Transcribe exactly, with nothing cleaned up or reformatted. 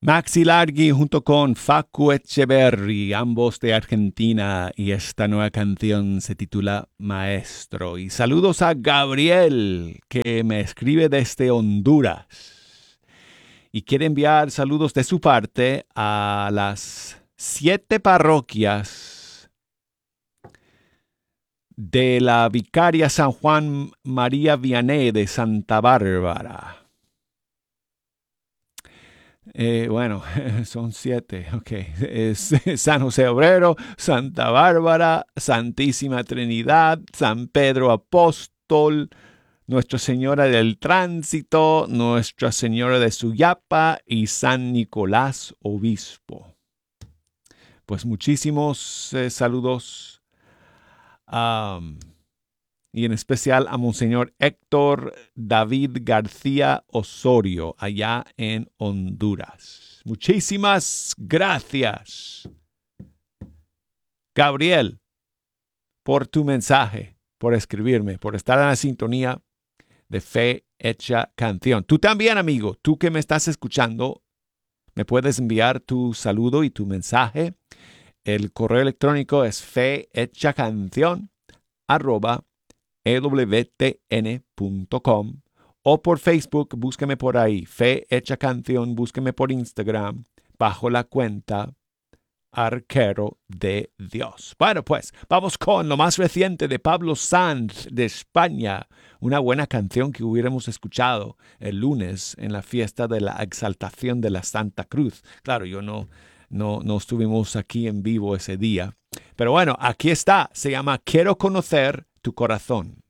Maxi Largi junto con Facu Echeverry, ambos de Argentina, y esta nueva canción se titula Maestro. Y saludos a Gabriel, que me escribe desde Honduras y quiere enviar saludos de su parte a las siete parroquias de la Vicaria San Juan María Vianney de Santa Bárbara. Eh, bueno, son siete, ok. Es San José Obrero, Santa Bárbara, Santísima Trinidad, San Pedro Apóstol, Nuestra Señora del Tránsito, Nuestra Señora de Suyapa y San Nicolás Obispo. Pues muchísimos eh, saludos. Um, y en especial a Monseñor Héctor David García Osorio, allá en Honduras. Muchísimas gracias, Gabriel, por tu mensaje, por escribirme, por estar en la sintonía de Fe Hecha Canción. Tú también, amigo, tú que me estás escuchando, me puedes enviar tu saludo y tu mensaje. El correo electrónico es fehechacanción arroba e w t n punto com o por Facebook, búsqueme por ahí, Fe Hecha Canción, búsqueme por Instagram, bajo la cuenta Arquero de Dios. Bueno, pues, vamos con lo más reciente de Pablo Sanz de España, una buena canción que hubiéramos escuchado el lunes en la fiesta de la exaltación de la Santa Cruz. Claro, yo no, no, no estuvimos aquí en vivo ese día, pero bueno, aquí está, se llama Quiero conocer tu corazón.